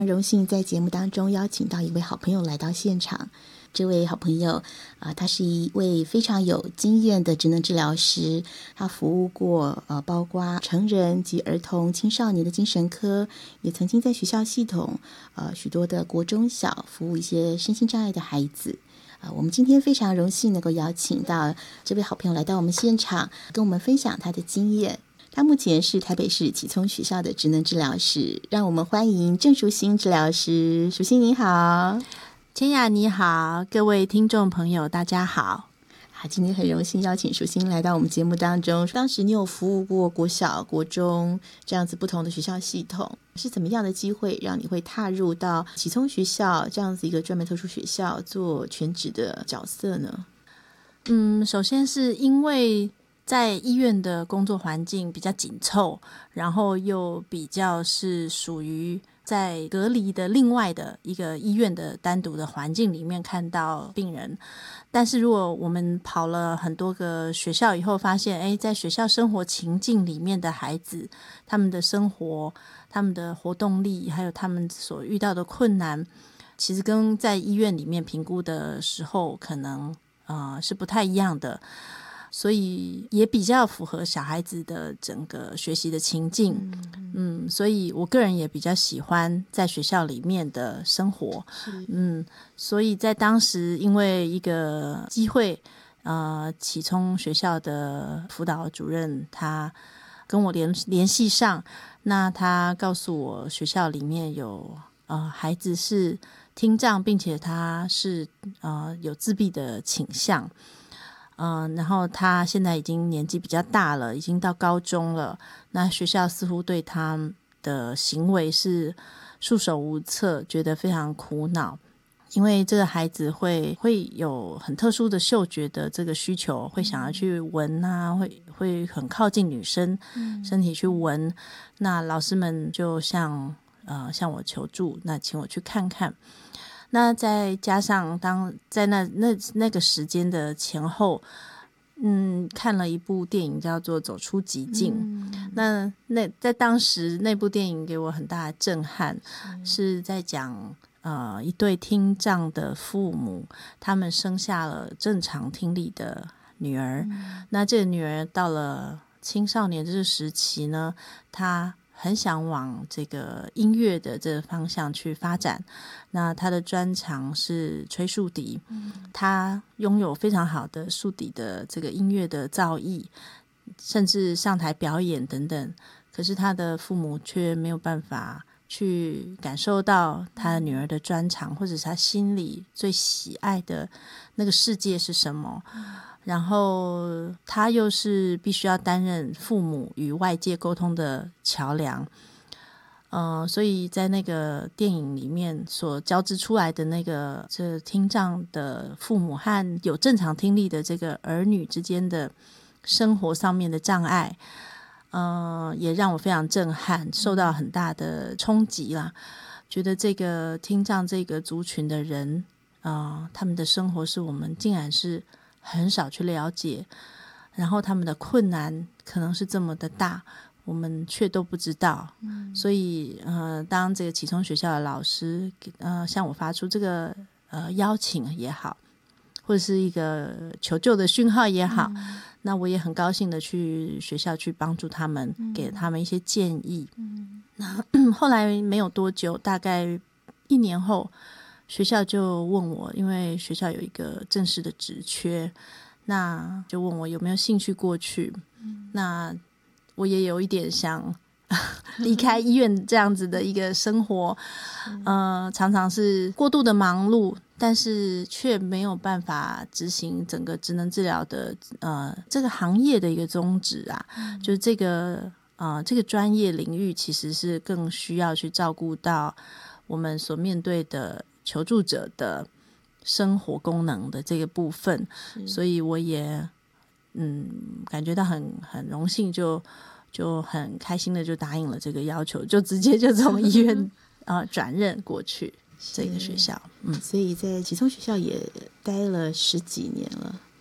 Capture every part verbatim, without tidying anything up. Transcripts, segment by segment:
荣幸在节目当中邀请到一位好朋友来到现场。这位好朋友啊、呃，他是一位非常有经验的职能治疗师，他服务过呃，包括成人及儿童、青少年的精神科，也曾经在学校系统呃许多的国中小服务一些身心障碍的孩子。啊、呃，我们今天非常荣幸能够邀请到这位好朋友来到我们现场，跟我们分享他的经验。他目前是台北市启聪学校的职能治疗师，让我们欢迎郑淑馨治疗师。淑馨你好。 千雅你好，各位听众朋友大家好。 啊，今天很荣幸邀请淑馨来到我们节目当中。当时你有服务过国小、国中这样子不同的学校系统，是怎么样的机会让你会踏入到启聪学校这样子一个专门特殊学校做全职的角色呢？ 嗯，首先是因为在医院的工作环境比较紧凑，然后又比较是属于在隔离的另外的一个医院的单独的环境里面看到病人。但是如果我们跑了很多个学校以后发现，诶，在学校生活情境里面的孩子，他们的生活、他们的活动力，还有他们所遇到的困难，其实跟在医院里面评估的时候可能呃是不太一样的，所以也比较符合小孩子的整个学习的情境。 嗯, 嗯，所以我个人也比较喜欢在学校里面的生活。嗯，所以在当时因为一个机会，呃，启聪学校的辅导主任他跟我联联系上，那他告诉我学校里面有呃孩子是听障，并且他是呃有自闭的倾向。嗯、呃，然后他现在已经年纪比较大了，已经到高中了。那学校似乎对他的行为是束手无策，觉得非常苦恼，因为这个孩子会会有很特殊的嗅觉的这个需求，会想要去闻啊，会会很靠近女生身体去闻。那老师们就向呃向我求助，那请我去看看。那再加上当在那那那个时间的前后，嗯，看了一部电影叫做《走出极境》。嗯、那那在当时那部电影给我很大的震撼，是在讲呃一对听障的父母，他们生下了正常听力的女儿。嗯、那这个女儿到了青少年这个时期呢，她很想往这个音乐的这个方向去发展。那他的专长是吹竖笛，嗯、他拥有非常好的竖笛的这个音乐的造诣，甚至上台表演等等。可是他的父母却没有办法去感受到他女儿的专长，或者是他心里最喜爱的那个世界是什么。嗯、然后他又是必须要担任父母与外界沟通的桥梁。呃，所以在那个电影里面所交织出来的那个这听障的父母和有正常听力的这个儿女之间的生活上面的障碍，呃，也让我非常震撼，受到很大的冲击啦。觉得这个听障这个族群的人，呃，他们的生活是我们竟然是很少去了解，然后他们的困难可能是这么的大，我们却都不知道。嗯、所以呃，当这个启聪学校的老师呃向我发出这个呃邀请也好，或者是一个求救的讯号也好，嗯、那我也很高兴的去学校去帮助他们，嗯、给他们一些建议。嗯、那后来没有多久，大概一年后，学校就问我，因为学校有一个正式的职缺，那就问我有没有兴趣过去。嗯、那我也有一点想离开医院这样子的一个生活，呃，常常是过度的忙碌，但是却没有办法执行整个职能治疗的呃这个行业的一个宗旨啊。嗯、就是这个呃这个专业领域其实是更需要去照顾到我们所面对的求助者的生活功能的这个部分，所以我也嗯感觉到很很荣幸，就就很开心的就答应了这个要求，就直接就从医院呃转任过去这个学校。嗯， 所以在启聪学校也待了十几年了。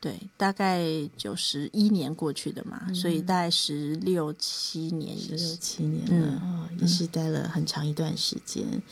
对，大概九十一年过去的嘛，嗯、所以大概十六七年， 十六七年了、嗯、哦，也是待了很长一段时间。